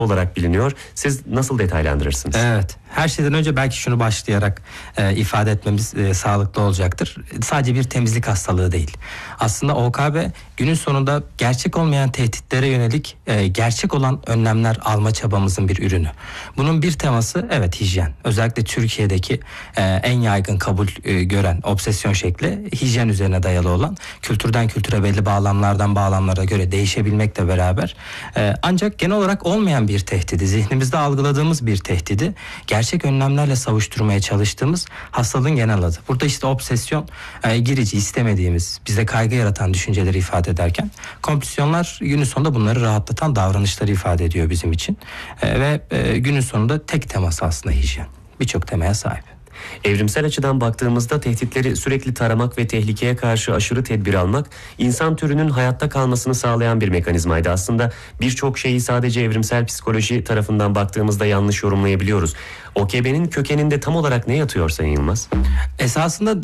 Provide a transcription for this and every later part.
olarak biliniyor. Siz nasıl detaylandırırsınız? Evet. Her şeyden önce belki şunu başlayarak ifade etmemiz sağlıklı olacaktır. Sadece bir temizlik hastalığı değil. Aslında OKB günün sonunda gerçek olmayan tehditlere yönelik gerçek olan önlemler alma çabamızın bir ürünü. Bunun bir teması evet hijyen. Özellikle Türkiye'deki en yaygın kabul gören obsesyon şekli hijyen üzerine dayalı olan, kültürden kültüre belli bağlamlardan bağlamlara göre değişebilmekle beraber ancak genel olarak olmayan bir tehdidi, zihnimizde algıladığımız bir tehdidi gerçek önlemlerle savuşturmaya çalıştığımız hastalığın genel adı. Burada işte obsesyon girici, istemediğimiz, bize kaygı yaratan düşünceleri ifade ederken, kompulsiyonlar günün sonunda bunları rahatlatan davranışları ifade ediyor bizim için. Ve günün sonunda tek teması aslında hijyen. Birçok temaya sahip. Evrimsel açıdan baktığımızda tehditleri sürekli taramak ve tehlikeye karşı aşırı tedbir almak insan türünün hayatta kalmasını sağlayan bir mekanizmaydı. Aslında birçok şeyi sadece evrimsel psikoloji tarafından baktığımızda yanlış yorumlayabiliyoruz. OKB'nin kökeninde tam olarak ne yatıyor Sayın Yılmaz? Esasında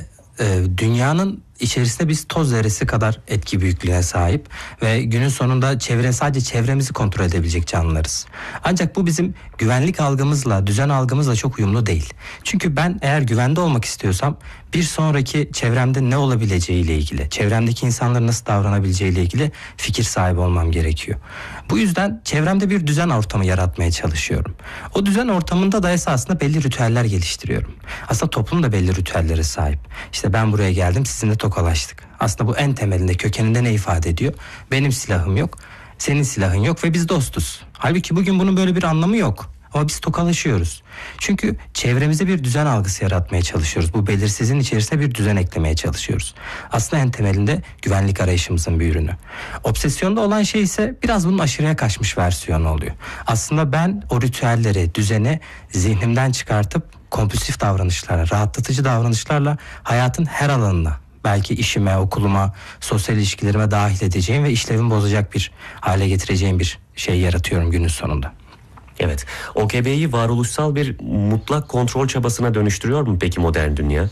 dünyanın içerisinde biz toz zerresi kadar etki büyüklüğüne sahip ve günün sonunda sadece çevremizi kontrol edebilecek canlılarız. Ancak bu bizim güvenlik algımızla, düzen algımızla çok uyumlu değil. Çünkü ben eğer güvende olmak istiyorsam bir sonraki çevremde ne olabileceğiyle ilgili, çevremdeki insanların nasıl davranabileceğiyle ilgili fikir sahibi olmam gerekiyor. Bu yüzden çevremde bir düzen ortamı yaratmaya çalışıyorum. O düzen ortamında da esasında belli ritüeller geliştiriyorum. Aslında toplum da belli ritüellere sahip. İşte ben buraya geldim, sizinle tokalaştık. Aslında bu en temelinde, kökeninde ne ifade ediyor? Benim silahım yok, senin silahın yok ve biz dostuz. Halbuki bugün bunun böyle bir anlamı yok. Ama biz tokalaşıyoruz. Çünkü çevremize bir düzen algısı yaratmaya çalışıyoruz. Bu belirsizliğin içerisine bir düzen eklemeye çalışıyoruz. Aslında en temelinde güvenlik arayışımızın bir ürünü. Obsesyonda olan şey ise biraz bunun aşırıya kaçmış versiyonu oluyor. Aslında ben o ritüelleri, düzeni zihnimden çıkartıp kompulsif davranışlarla, rahatlatıcı davranışlarla hayatın her alanına, belki işime, okuluma, sosyal ilişkilerime dahil edeceğim ve işlevimi bozacak bir hale getireceğim bir şey yaratıyorum günün sonunda. Evet. OKB'yi varoluşsal bir mutlak kontrol çabasına dönüştürüyor mu peki modern dünya?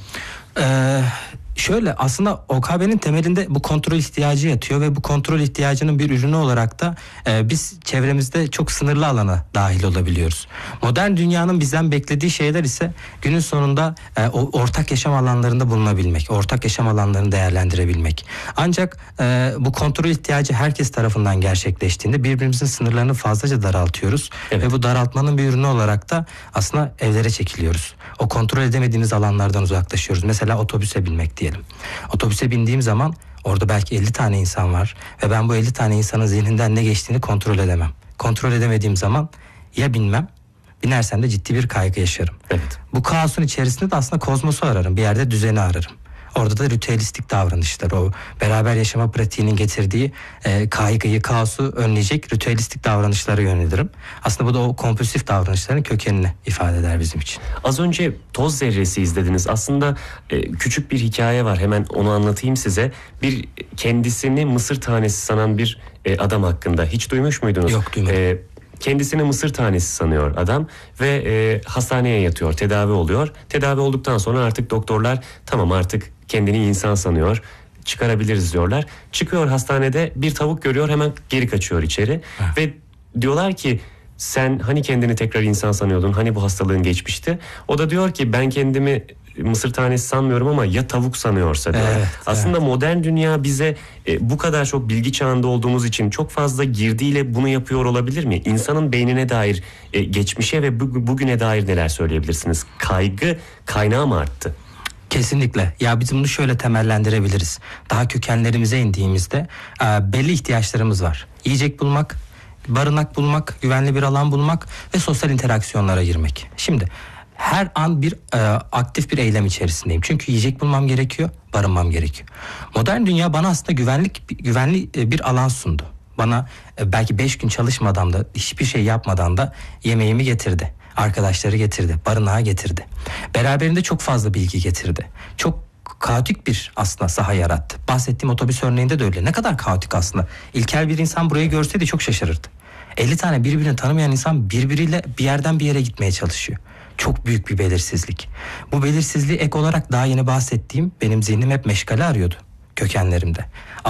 Şöyle, aslında OKB'nin temelinde bu kontrol ihtiyacı yatıyor ve bu kontrol ihtiyacının bir ürünü olarak da biz çevremizde çok sınırlı alana dahil olabiliyoruz. Modern dünyanın bizden beklediği şeyler ise günün sonunda o ortak yaşam alanlarında bulunabilmek, ortak yaşam alanlarını değerlendirebilmek. Ancak bu kontrol ihtiyacı herkes tarafından gerçekleştiğinde birbirimizin sınırlarını fazlaca daraltıyoruz. Evet. Ve bu daraltmanın bir ürünü olarak da aslında evlere çekiliyoruz. O kontrol edemediğimiz alanlardan uzaklaşıyoruz. Mesela otobüse binmek diyelim. Otobüse bindiğim zaman orada belki 50 tane insan var ve ben bu 50 tane insanın zihninden ne geçtiğini kontrol edemem. Kontrol edemediğim zaman ya binmem, binersem de ciddi bir kaygı yaşarım. Evet. Bu kaosun içerisinde de aslında kozmosu ararım, bir yerde düzeni ararım. Orada da ritüelistik davranışlar, o beraber yaşama pratiğinin getirdiği kaygıyı, kaosu önleyecek ritüelistik davranışlara yönelirim. Aslında bu da o kompulsif davranışların kökenini ifade eder bizim için. Az önce toz zerresi izlediniz. Aslında küçük bir hikaye var. Hemen onu anlatayım size. Bir kendisini mısır tanesi sanan bir adam hakkında. Hiç duymuş muydunuz? Yok, duymadım. Kendisini mısır tanesi sanıyor adam ve hastaneye yatıyor, tedavi oluyor. Tedavi olduktan sonra artık doktorlar tamam artık kendini insan sanıyor, çıkarabiliriz diyorlar. Çıkıyor hastanede, bir tavuk görüyor, hemen geri kaçıyor içeri. Ve diyorlar ki sen hani kendini tekrar insan sanıyordun, hani bu hastalığın geçmişti. O da diyor ki ben kendimi mısır tanesi sanmıyorum ama ya tavuk sanıyorsa diyor. Evet, aslında evet. Modern dünya bize bu kadar çok bilgi çağında olduğumuz için çok fazla girdiyle bunu yapıyor olabilir mi? İnsanın beynine dair geçmişe ve bugüne dair neler söyleyebilirsiniz? Kaygı kaynağı mı arttı? Kesinlikle. Ya biz bunu şöyle temellendirebiliriz. Daha kökenlerimize indiğimizde belli ihtiyaçlarımız var. Yiyecek bulmak, barınak bulmak, güvenli bir alan bulmak ve sosyal interaksiyonlara girmek. Şimdi her an bir aktif bir eylem içerisindeyim. Çünkü yiyecek bulmam gerekiyor, barınmam gerekiyor. Modern dünya bana aslında güvenli bir alan sundu. Bana belki 5 gün çalışmadan da, hiçbir şey yapmadan da yemeğimi getirdi. Arkadaşları getirdi, barınağı getirdi. Beraberinde çok fazla bilgi getirdi. Çok kaotik bir aslında saha yarattı. Bahsettiğim otobüs örneğinde de öyle. Ne kadar kaotik aslında. İlkel bir insan burayı görseydi çok şaşırırdı. 50 tane birbirini tanımayan insan birbiriyle bir yerden bir yere gitmeye çalışıyor. Çok büyük bir belirsizlik. Bu belirsizliği ek olarak daha yeni bahsettiğim benim zihnim hep meşgale arıyordu kökenlerimde.